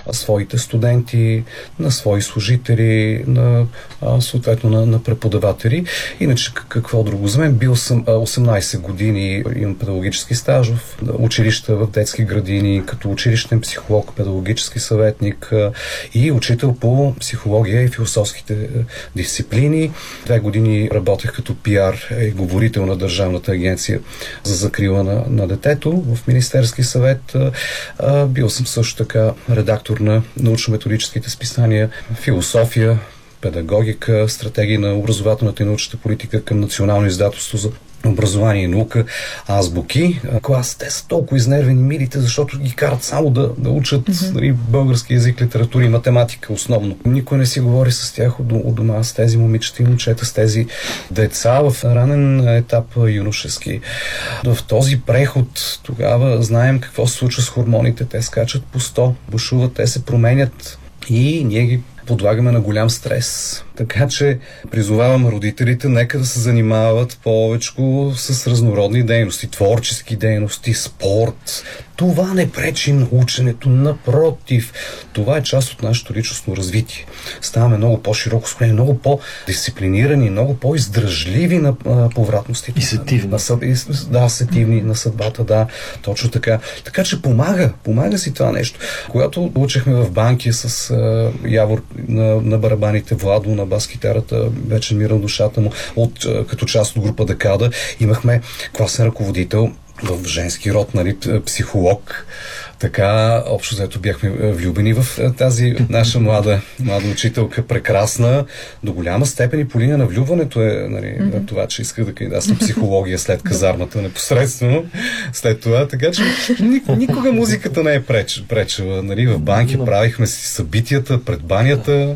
своите студенти, на свои служители, съответно на преподаватели. Иначе какво друго? За мен бил съм 18 години, имам педагогически стаж в училища, в детски градини, като училищен психолог, педагогически съветник и учител по психология и философските дисциплини. 2 години работех като пиар и говорител на Държавната агенция за закрила на детето в Министерски съвет. Бил съм също така редактор на научно-методическите списания философия, педагогика, стратегии на образователната и научната политика към Национално издателство за образование и наука, азбуки. Клас, те са толкова изнервени милите, защото ги карат само да учат български език, литература и математика основно. Никой не си говори с тях от дома, с тези момичета и момчета, с тези деца в ранен етап юношески. В този преход тогава знаем какво се случва с хормоните. Те скачат по 100, бушуват, те се променят и ние ги подлагаме на голям стрес. Така че призовавам родителите, нека да се занимават повечко с разнородни дейности, творчески дейности, спорт. Това не пречи на ученето, напротив. Това е част от нашето личностно развитие. Ставаме много по-широко склонени, много по-дисциплинирани, много по-издръжливи на повратностите. И сетивни. Сетивни на съдбата, да, точно така. Така че помага си това нещо. Когато учехме в Банкия с Явор на барабаните, Владо на бас-китарата, вече мира на душата му, като част от група Декада, имахме класен ръководител в женски род, психолог. Така, общо взето бяхме влюбени в тази наша млада учителка, прекрасна, до голяма степен и по линия на влюбването е това, че исках да кандидатствам психология след казармата непосредствено след това, така че никога музиката не е пречела. В Банки правихме си събитията пред банята,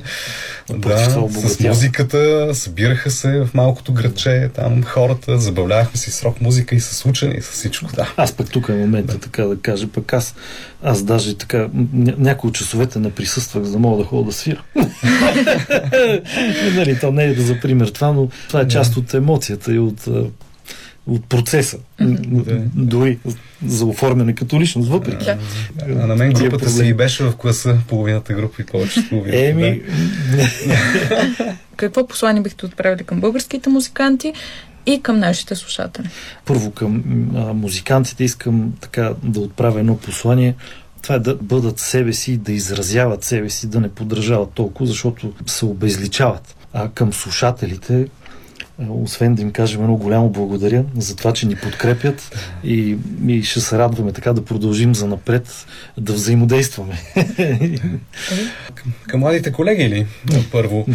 с музиката, събираха се в малкото градче, там хората, забавлявахме си с рок музика и с учене и с всичко. Да. Аз пък тук е момента, така да кажа, пък аз даже така някои от часовете не присъствах, за да мога да ходя да свира. То не е за пример това, но това е част от емоцията и от процеса. Дори за оформяне като личност, въпреки. А на мен групата си беше в класа, половината група и повечето половината. Какво послание бихте отправили към българските музиканти и към нашите слушатели? Първо към музикантите искам така да отправя едно послание. Това е да бъдат себе си, да изразяват себе си, да не подражават толкова, защото се обезличават. А към слушателите, освен да им кажем едно голямо благодаря за това, че ни подкрепят и ще се радваме така да продължим занапред да взаимодействаме. Към младите колеги ли? Първо.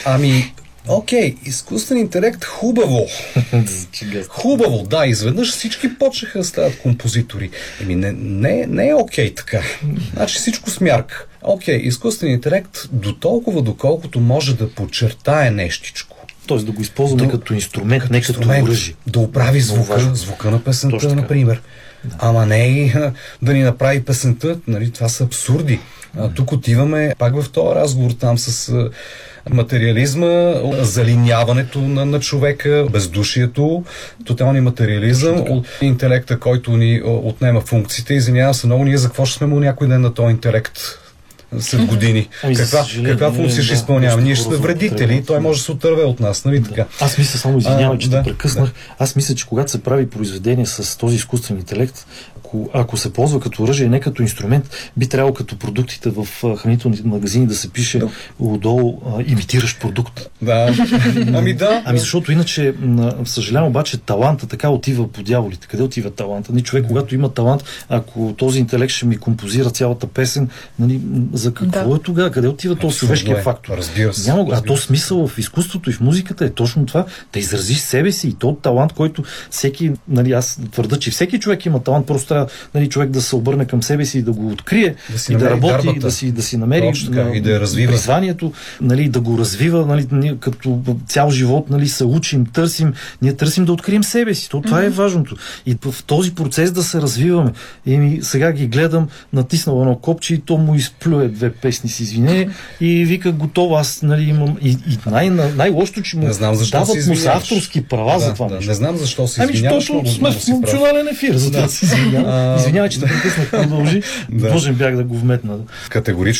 Окей, изкуствен интелект, хубаво. Хубаво, да, изведнъж всички почнаха да стават композитори. Не е окей така. Значи всичко с мярка. Окей, изкуствен интелект до толкова, доколкото може да подчертае нещичко. Т.е. да го използваме като инструмент, не като оръжие. Да оправи звука на песента, например. Да. Ама не и да ни направи песента. Това са абсурди. Тук отиваме пак в този разговор там с материализма, залиняването на човека, бездушието, тоталния материализъм, интелекта, който ни отнема функциите. Извинявам се много, ние за какво ще сме му някой ден на този интелект след години? Каква функция ще изпълняваме? Ние ще сме вредители, той може да се отърве от нас, нали така? Аз мисля, само извинявам, че те прекъснах. Аз мисля, че когато се прави произведение с този изкуствен интелект, ако се ползва като оръжие, не като инструмент, би трябвало като продуктите в хранителните магазини да се пише отдолу имитиращ продукт. Да. Защото иначе, съжалявам, обаче таланта така отива по дяволите. Къде отива таланта? Човек, когато има талант, ако този интелект ще ми композира цялата песен, за какво е тогава? Къде отива този човешкия фактор? Разбира се. То смисъл в изкуството и в музиката е точно това, да изразиш себе си и то талант, който всеки, аз твърда, че всеки човек има талант, просто трябва човек да се обърне към себе си и да го открие, и да работи, да си намери и да развива призванието, да го развива, като цял живот се учим, ние търсим да открием себе си. Това е важното. И в този процес да се развиваме. Сега ги гледам, натиснал едно копче и то му изплюе 2 песни с извинение и вика готово, аз имам и най-лошото, че му дават му са авторски права за това нещо. Не знам защо се извиняваш. Защото сме в функционален ефир, за това се извинявам. Извинявай, че те прекъснах, продължи. Можем бях да го вметна. Категорично